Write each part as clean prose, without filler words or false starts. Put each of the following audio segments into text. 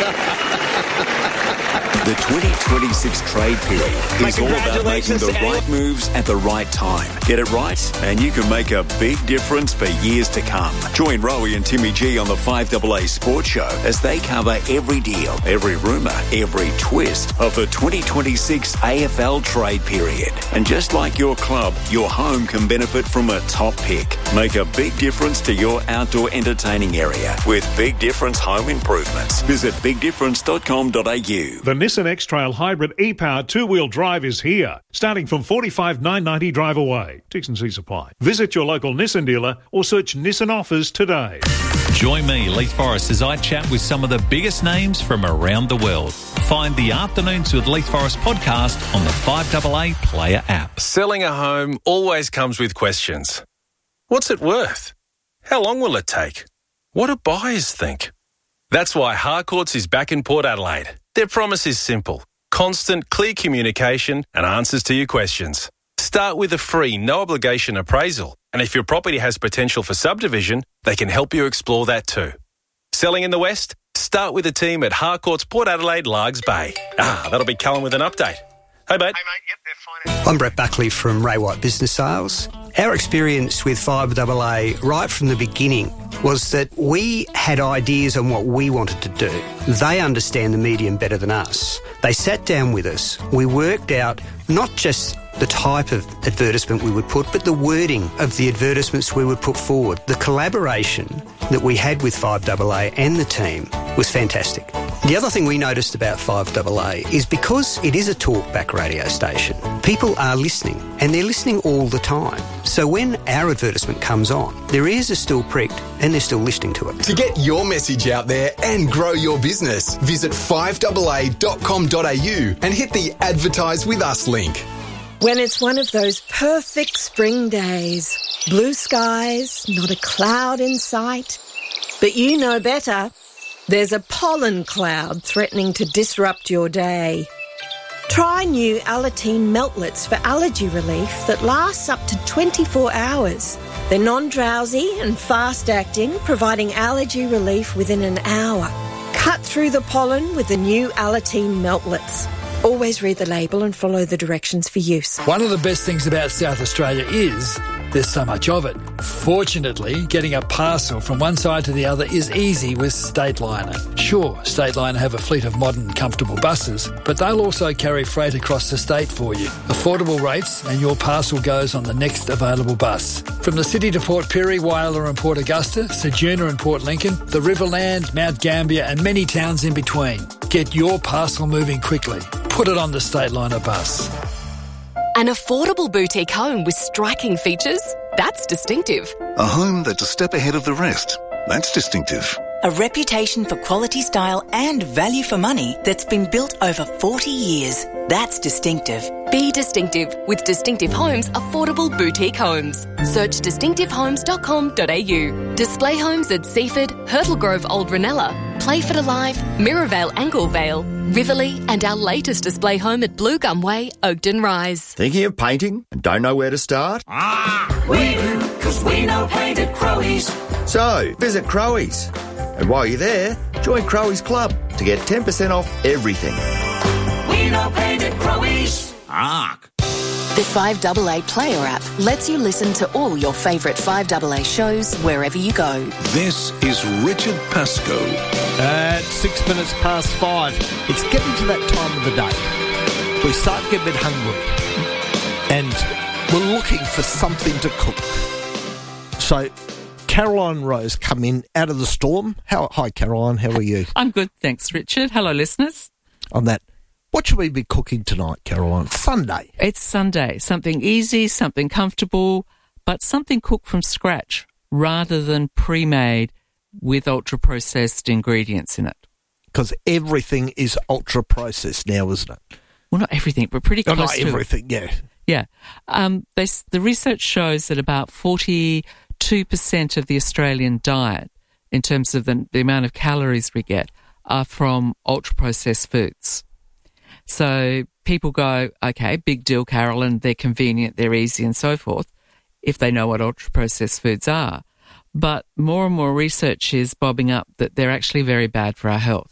The 2026 trade period is all about making the right moves at the right time. Get it right, and you can make a big difference for years to come. Join Rowie and Timmy G on the 5AA Sports Show as they cover every deal, every rumour, every twist of the 2026 AFL trade period. And just like your club, your home can benefit from a top pick. Make a big difference to your outdoor entertaining area with Big Difference Home Improvements. Visit bigdifference.com.au. The Nissan X-Trail Hybrid e-powered two-wheel drive is here, starting from $45,990 drive away. T&Cs apply. Visit your local Nissan dealer or search Nissan offers today. Join me, Leith Forrest, as I chat with some of the biggest names from around the world. Find the Afternoons with Leith Forrest podcast on the 5AA Player app. Selling a home always comes with questions. What's it worth? How long will it take? What do buyers think? That's why Harcourts is back in Port Adelaide. Their promise is simple: constant, clear communication and answers to your questions. Start with a free, no-obligation appraisal, and if your property has potential for subdivision, they can help you explore that too. Selling in the West? Start with the team at Harcourts Port Adelaide, Largs Bay. That'll be Callum with an update. Hey, mate. Yep, they're fine. I'm Brett Buckley from Ray White Business Sales. Our experience with 5AA right from the beginning was that we had ideas on what we wanted to do. They understand the medium better than us. They sat down with us. We worked out not just the type of advertisement we would put, but the wording of the advertisements we would put forward. The collaboration that we had with 5AA and the team was fantastic. The other thing we noticed about 5AA is because it is a talkback radio station, people are listening, and they're listening all the time. So when our advertisement comes on, their ears are still pricked and they're still listening to it. To get your message out there and grow your business, visit 5AA.com.au and hit the Advertise With Us link. When it's one of those perfect spring days, blue skies, not a cloud in sight, but you know better. There's a pollen cloud threatening to disrupt your day. Try new Alateen Meltlets for allergy relief that lasts up to 24 hours. They're non-drowsy and fast-acting, providing allergy relief within an hour. Cut through the pollen with the new Alateen Meltlets. Always read the label and follow the directions for use. One of the best things about South Australia is there's so much of it. Fortunately, getting a parcel from one side to the other is easy with Stateliner. Sure, Stateliner have a fleet of modern, comfortable buses, but they'll also carry freight across the state for you. Affordable rates, and your parcel goes on the next available bus. From the city to Port Pirie, Whyalla and Port Augusta, Ceduna and Port Lincoln, the Riverland, Mount Gambier and many towns in between. Get your parcel moving quickly. Put it on the Stateliner bus. An affordable boutique home with striking features? That's distinctive. A home that's a step ahead of the rest? That's distinctive. A reputation for quality, style and value for money that's been built over 40 years. That's distinctive. Be distinctive with Distinctive Homes Affordable Boutique Homes. Search distinctivehomes.com.au. Display homes at Seaford, Hurtle Grove Old Ranella, Playford Alive, Mirrorvale Anglevale, Riverlea and our latest display home at Blue Gum Way, Oakden Rise. Thinking of painting and don't know where to start? We do, because we know paint at Crowies. So, visit Crowies. And while you're there, join Crowies Club to get 10% off everything. We know paint at Crowies. The 5AA Player app lets you listen to all your favourite 5AA shows wherever you go. This is Richard Pascoe. At 6 minutes past 5, it's getting to that time of the day. We start to get a bit hungry and we're looking for something to cook. So Caroline Rose come in out of the storm. Hi, Caroline. How are you? I'm good, thanks, Richard. Hello, listeners. On that, what should we be cooking tonight, Caroline? Sunday. It's Sunday. Something easy, something comfortable, but something cooked from scratch rather than pre-made with ultra-processed ingredients in it. Because everything is ultra-processed now, isn't it? Well, not everything, but pretty close to it. Not everything, yeah. Yeah. The research shows that about 42% of the Australian diet, in terms of the amount of calories we get, are from ultra-processed foods. So people go, okay, big deal, Carolyn, they're convenient, they're easy and so forth, if they know what ultra-processed foods are. But more and more research is bobbing up that they're actually very bad for our health.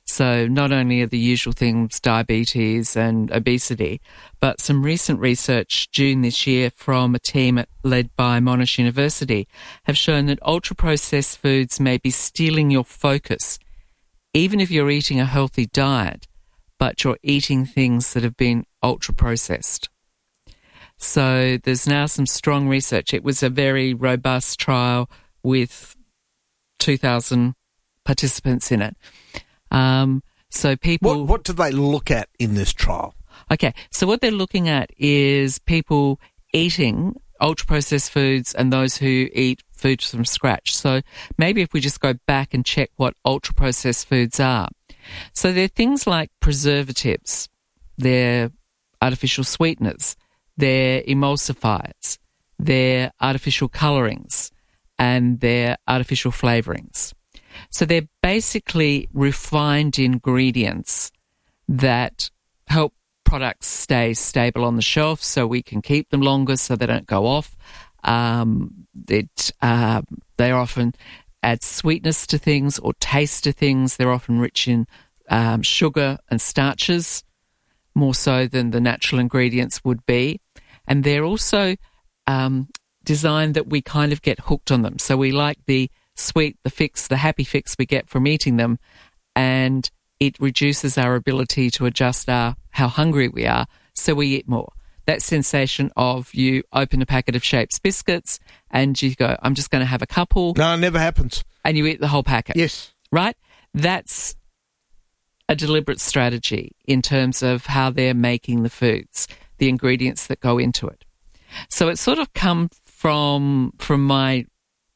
So not only are the usual things diabetes and obesity, but some recent research June this year from a team led by Monash University have shown that ultra-processed foods may be stealing your focus, even if you're eating a healthy diet, but you're eating things that have been ultra-processed. So there's now some strong research. It was a very robust trial with 2,000 participants in it. So people... What do they look at in this trial? Okay, so what they're looking at is people eating ultra-processed foods and those who eat foods from scratch. So maybe if we just go back and check what ultra-processed foods are. So they're things like preservatives, they're artificial sweeteners, they're emulsifiers, they're artificial colourings, and they're artificial flavourings. So they're basically refined ingredients that help products stay stable on the shelf so we can keep them longer so they don't go off. They often add sweetness to things or taste to things. They're often rich in sugar and starches, more so than the natural ingredients would be. And they're also designed that we kind of get hooked on them. So we like the sweet, the fix, the happy fix we get from eating them, and it reduces our ability to adjust how hungry we are, so we eat more. That sensation of you open a packet of Shapes biscuits and you go, I'm just going to have a couple. No, it never happens. And you eat the whole packet. Yes. Right? That's a deliberate strategy in terms of how they're making the foods, the ingredients that go into it. So it's sort of come from my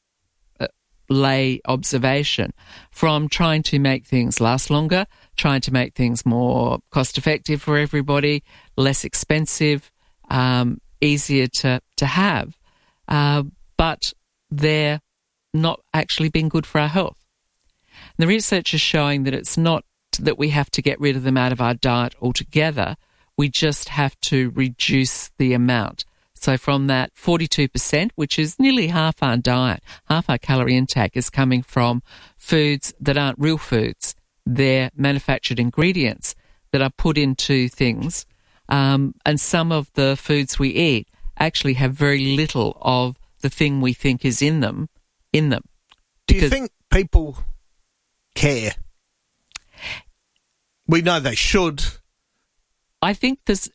lay observation, from trying to make things last longer, trying to make things more cost-effective for everybody, less expensive, easier to have, but they're not actually being good for our health. And the research is showing that it's not that we have to get rid of them out of our diet altogether, we just have to reduce the amount. So from that 42%, which is nearly half our diet, half our calorie intake is coming from foods that aren't real foods. They're manufactured ingredients that are put into things. And some of the foods we eat actually have very little of the thing we think is in them. Do you think people care? We know they should. I think there's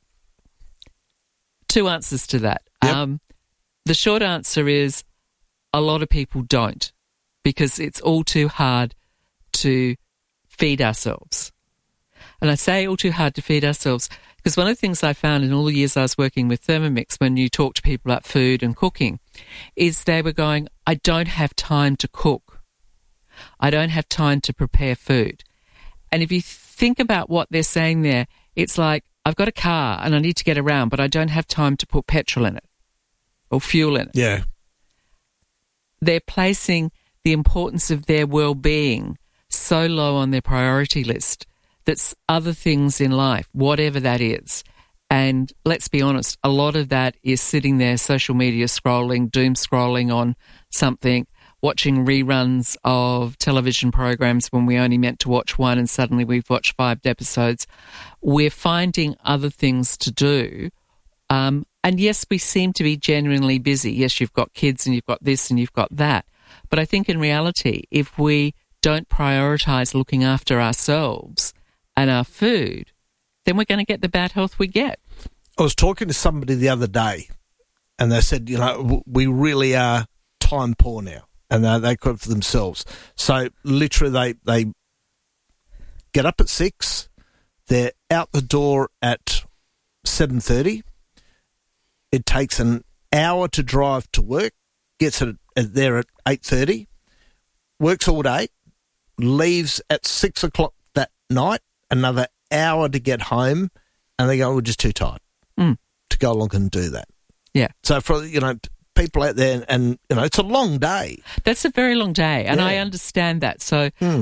two answers to that. Yep. The short answer is a lot of people don't, because it's all too hard to feed ourselves. And I say all too hard to feed ourselves because one of the things I found in all the years I was working with Thermomix, when you talk to people about food and cooking, is they were going, I don't have time to cook. I don't have time to prepare food. And if you think about what they're saying there, it's like, I've got a car and I need to get around, but I don't have time to put petrol in it or fuel in it. Yeah. They're placing the importance of their well-being so low on their priority list that's other things in life, whatever that is. And let's be honest, a lot of that is sitting there, social media scrolling, doom scrolling on something, watching reruns of television programs when we only meant to watch one and suddenly we've watched 5 episodes. We're finding other things to do. And yes, we seem to be genuinely busy. Yes, you've got kids and you've got this and you've got that. But I think in reality, if we don't prioritise looking after ourselves and our food, then we're going to get the bad health we get. I was talking to somebody the other day and they said, we really are time poor now. And they cook for themselves. So literally they get up at 6, they're out the door at 7:30. It takes an hour to drive to work, gets there at 8:30, works all day, leaves at 6 o'clock that night, another hour to get home, and they go, we're just too tired to go along and do that. Yeah. So for, people out there and it's a long day. That's a very long day, and I understand that. So I'm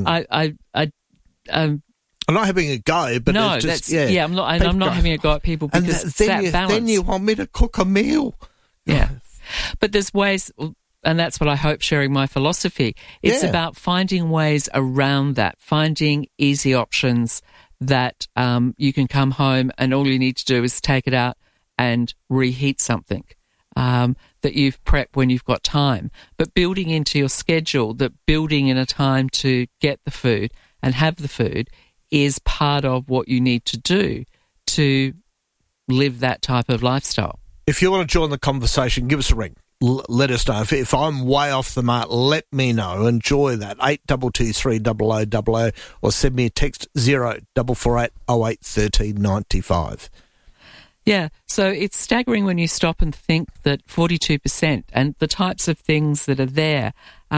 not having a go, but no, it's just, I'm not having a go at people because it's that balance. Then you want me to cook a meal. Yeah, but there's ways. And that's what I hope, sharing my philosophy. It's about finding ways around that, finding easy options that you can come home and all you need to do is take it out and reheat something that you've prepped when you've got time. But building into your schedule, that building in a time to get the food and have the food is part of what you need to do to live that type of lifestyle. If you want to join the conversation, give us a ring. Let us know. If I'm way off the mark, let me know. Enjoy that. 8223 0000 or send me a text 0448 08 13 95. Yeah, so it's staggering when you stop and think that 42% and the types of things that are there,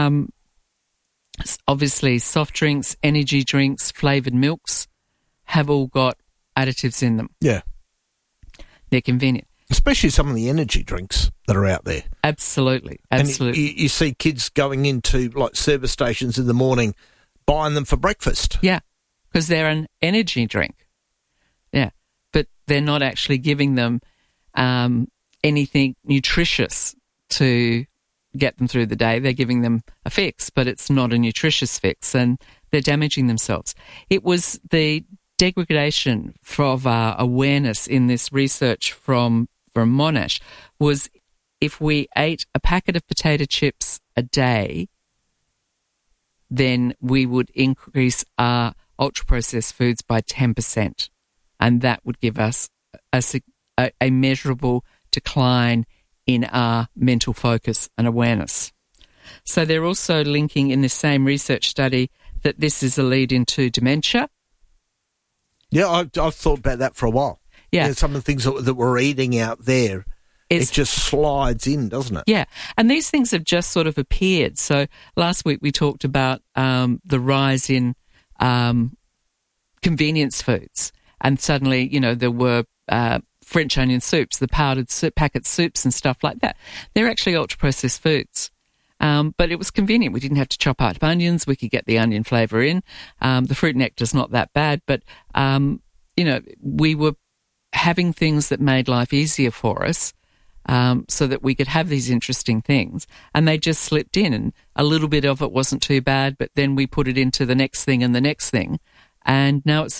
obviously soft drinks, energy drinks, flavoured milks, have all got additives in them. Yeah. They're convenient. Especially some of the energy drinks that are out there. Absolutely. And you see kids going into like service stations in the morning, buying them for breakfast. Yeah, because they're an energy drink. Yeah, but they're not actually giving them anything nutritious to get them through the day. They're giving them a fix, but it's not a nutritious fix, and they're damaging themselves. It was the degradation of awareness in this research from Monash was if we ate a packet of potato chips a day, then we would increase our ultra-processed foods by 10%, and that would give us a measurable decline in our mental focus and awareness. So they're also linking in the same research study that this is a lead into dementia. Yeah, I've thought about that for a while. Yeah. Some of the things that we're eating out there, it just slides in, doesn't it? Yeah, and these things have just sort of appeared. So last week we talked about the rise in convenience foods, and suddenly, there were French onion soups, the powdered packet soups and stuff like that. They're actually ultra-processed foods. But it was convenient. We didn't have to chop up onions. We could get the onion flavour in. The fruit nectar's not that bad, but, we were having things that made life easier for us so that we could have these interesting things. And they just slipped in, and a little bit of it wasn't too bad, but then we put it into the next thing and the next thing. And now it's